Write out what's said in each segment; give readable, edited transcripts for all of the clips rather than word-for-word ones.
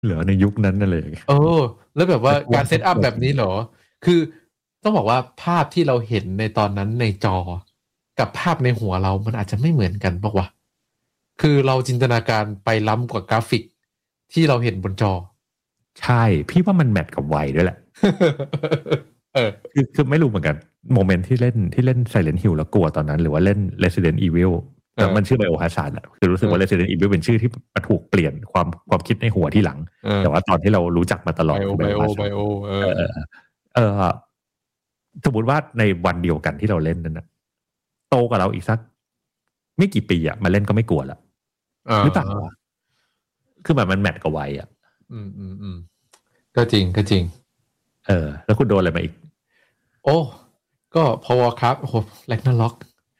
เหลือในยุคนั้นนั่นเลยแล้วแบบว่าการเซตอัพแบบนี้เหรอคือต้องบอกว่าภาพที่เราเห็นในตอนนั้นในจอกับภาพในหัวเรามันอาจจะไม่เหมือนกันป่ะวะคือเราจินตนาการไปล้ำกว่ากราฟิกที่เราเห็นบนจอใช่พี่ว่ามันแมทกับวัยด้วยแหละ คือไม่รู้เหมือนกันโมเมนต์ที่เล่น Silent Hill แล้วกลัวตอนนั้นหรือว่าเล่น Resident Evil แต่มันชื่อ Biohazard อ่ะคือรู้สึกว่า Resident Evil เป็นชื่อที่มาถูกเปลี่ยนความคิดในหัวที่หลังแต่ว่าตอนที่เรารู้จักมาตลอดคือ Biohazard สมมติว่าในวันเดียวกันที่เราเล่นนั้นนะโตกว่าเราอีกสักไม่กี่ปีอ่ะมาเล่นก็ไม่กลัวละหรือเปล่าคือแบบมันแมทกับวัยอ่ะก็จริงแล้วคุณโดนอะไรมาอีกก็พอครับโอ้โห Ragnarok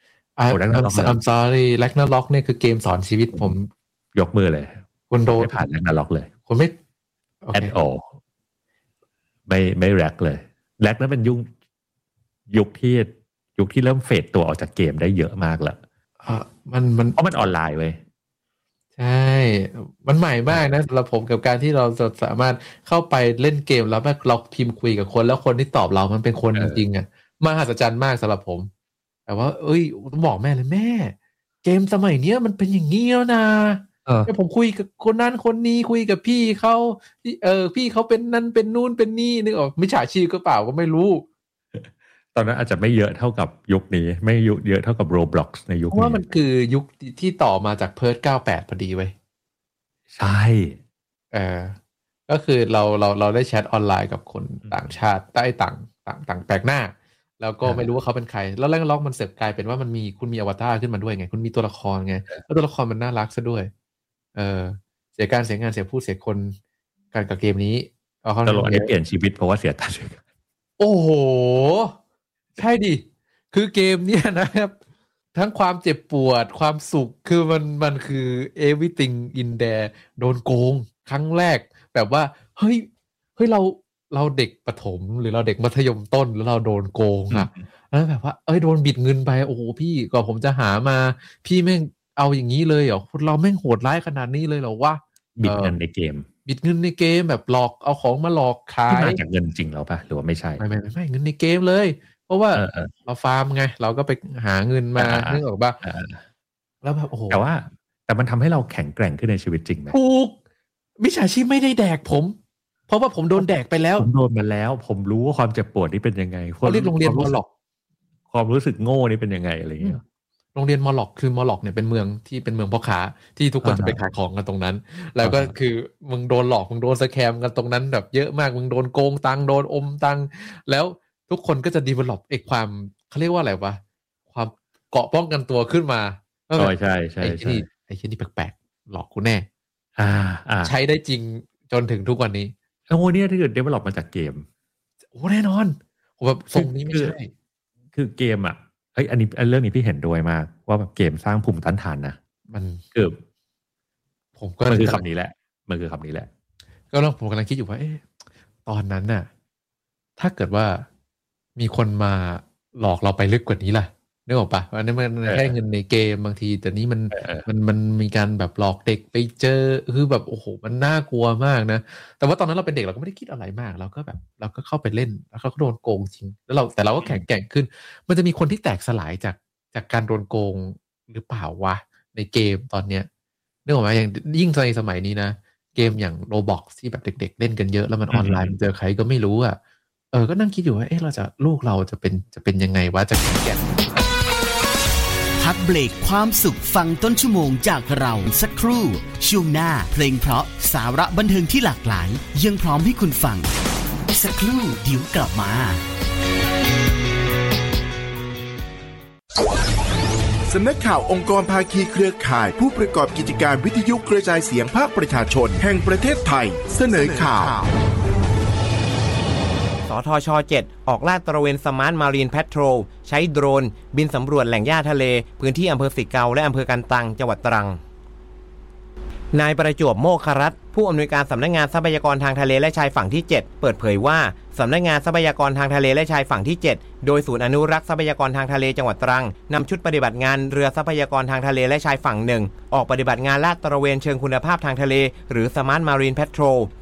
I'm sorry Ragnarok เนี่ยคือเกมสอนชีวิตผมยกมือเลยคุณโดนไม่ผ่าน Ragnarok เลยคุณไม่ at all ไม่แร็กเลยแร็กนั้นเป็นยุคที่เริ่มเฟดตัวออกจากเกมได้เยอะมากแล้วมันเพราะมันออนไลน์เว้ยใช่มันใหม่มากนะสำหรับผมกับการที่เราจะสามารถเข้าไปเล่นเกมแล้วเราพิมพ์คุยกับคนแล้วคนที่ตอบเรามันเป็นคนจริงๆอ่ะมหัศจรรย์มากสำหรับผมแต่ว่าต้องบอกแม่เลยแม่เกมสมัยเนี้ยมันเป็นอย่างนี้แล้วนะผมคุยกับคนนั้นคนนี้คุยกับพี่เขาพี่เขาเป็นนั่นเป็นนู่นเป็นนี่นึกออกมิจฉาชีพก็เปล่าก็ไม่รู้ตอนนั้นอาจจะไม่เยอะเท่ากับยุคนี้ไม่เยอะเท่ากับ Roblox ในยุคนี้เพราะว่ามันคือยุคที่ต่อมาจาก Perth 98พอดีเว้ยใช่ก็คือเราได้แชทออนไลน์กับคนต่างชาติได้ต่างแปลกหน้าแล้วก็ไม่รู้ว่าเขาเป็นใครแล้วแรกล็อกมันเสร็จกลายเป็นว่าคุณมีอวตารขึ้นมาด้วยไงคุณมีตัวละครไงแล้วตัวละครมันน่ารักซะด้วยเสียการเสียงานเสียผู้เสียคนการกับเกมนี้ตลอดนี้เปลี่ยนชีวิตเพราะว่าเสียการเสียงานโอ้โหใช่ดิคือเกมเนี้ยนะครับทั้งความเจ็บปวดความสุขคือมันคือ everything in there โดนโกงครั้งแรกแบบว่าเฮ้ยเราเด็กประถมหรือเราเด็กมัธยมต้นแล้วเราโดนโกงอ่ะแล้วแบบว่าโดนบิดเงินไปโอ้โหพี่กว่าผมจะหามาพี่แม่งเอาอย่างนี้เลยเหรอคนเราแม่งโหดร้ายขนาดนี้เลยเหรอวะบิดเงินในเกมแบบหลอกเอาของมาหลอกขายมาจากเงินจริงแล้วป่ะหรือว่าไม่ใช่ไม่เงินในเกมเลยเพราะว่าเราฟาร์มไงเราก็ไปหาเงินมานึกออกป่ะแล้วแบบโอ้โหแต่มันทำให้เราแข็งแกร่งขึ้นในชีวิตจริงไหมถูกมิจฉาชีพไม่ได้แดกผมเพราะว่าผมโดนแดกไปแล้วผมโดนมาแล้วผมรู้ว่าความเจ็บปวดนี่เป็นยังไงเขาเรียกโรงเรียนมอลล็อกความรู้สึกโง่นี่เป็นยังไงอะไรอย่างเงี้ยโรงเรียนมอลล็อกคือมอลล็อกเนี่ยเป็นเมืองที่เป็นเมืองพ่อค้าที่ทุกคนจะไปขายของกันตรงนั้นแล้วก็คือมึงโดนหลอกมึงโดนสแคมกันตรงนั้นแบบเยอะมากมึงโดนโกงตังโดนอมตังแล้วทุกคนก็จะ develop ความเขาเรียกว่าอะไรวะความเกราะป้องกันตัวขึ้นมาใช่ไอ้ที่นี่แปลกๆหลอกกูแน่ใช้ได้จริงจนถึงทุกวันนี้เนี่ยถ้าเกิด develop มาจากเกมแน่นอนผมแบบทรงนี้ไม่ใช่คือเกมอ่ะอันนี้เรื่องนี้พี่เห็นด้วยมากว่าแบบเกมสร้างภูมิต้านทานนะมันมันคือคำนี้แหละก็แล้วผมกำลังคิดอยู่ว่าตอนนั้นน่ะถ้าเกิดว่ามีคนมาหลอกเราไปลึกกว่านี้ล่ะนึกออกปะอันนี้มันแค่เงินในเกมบางทีแต่นี้มันมีการแบบหลอกเด็กไปเจอคือแบบโอ้โหมันน่ากลัวมากนะแต่ว่าตอนนั้นเราเป็นเด็กเราก็ไม่ได้คิดอะไรมากเราก็เข้าไปเล่นแล้วเขาก็โดนโกงจริงแล้วแต่เราก็แข็งแกร่งขึ้นมันจะมีคนที่แตกสลายจากการโดนโกงหรือเปล่าวะในเกมตอนเนี้ยนึกออกไหมอย่างยิ่งในสมัยนี้นะเกมอย่าง Roblox ที่แบบเด็กๆเล่นกันเยอะแล้วมันออนไลน์มันเจอใครก็ไม่รู้อ่ะก็นั่งคิดอยู่ว่าลูกเราจะเป็นยังไงวะจะแข็งแกร่งพักเบรกความสุขฟังต้นชั่วโมงจากเราสักครู่ช่วงหน้าเพลงเพราะสาระบันเทิงที่หลากหลายยังพร้อมให้คุณฟังสักครู่เดี๋ยวกลับมาสำนักข่าวองค์กรภาคีเครือข่ายผู้ประกอบกิจการวิทยุกระจายเสียงภาคประชาชนแห่งประเทศไทยเสนอข่าวสทช. 7 ออกลาดตระเวนสมาร์ทมารีนแพทโรลใช้โดรนบินสำรวจแหล่งหญ้าทะเลพื้นที่อำเภอสิเกาและอำเภอกันตังจังหวัดตรังนายประจวบโมครัตน์ผู้อำนวยการสำนักงานทรัพยากรทางทะเลและชายฝั่งที่ 7 เปิดเผยว่าสำนักงานทรัพยากรทางทะเลและชายฝั่งที่ 7 โดยศูนย์อนุรักษ์ทรัพยากรทางทะเลจังหวัดตรังนำชุดปฏิบัติงานเรือทรัพยากรทางทะเลและชายฝั่ง1ออกปฏิบัติงานลาดตระเวนเชิงคุณภาพทางทะเลหรือ Smart Marine Patrol